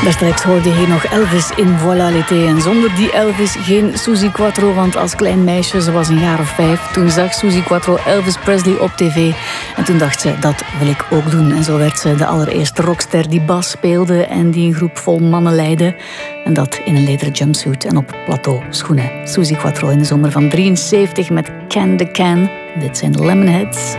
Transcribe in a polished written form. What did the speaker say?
Daarstraks hoorde je nog Elvis in Voilà l'été. En zonder die Elvis geen Suzi Quatro. Want als klein meisje, ze was een jaar of 5... toen zag Suzi Quatro Elvis Presley op tv. En toen dacht ze, dat wil ik ook doen. En zo werd ze de allereerste rockster die bas speelde... en die een groep vol mannen leidde. En dat in een lederen jumpsuit en op plateau schoenen. Suzi Quatro in de zomer van 73 met Can the Can. Dit zijn de Lemonheads.